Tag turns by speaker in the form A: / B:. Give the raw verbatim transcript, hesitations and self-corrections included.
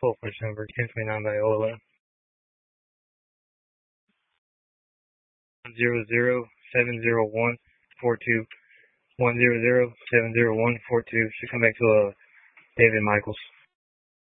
A: Full flight number ten twenty-nine by O L M. Zero zero seven zero one four two. One zero zero seven zero one four two. Should come back to uh David Michaels.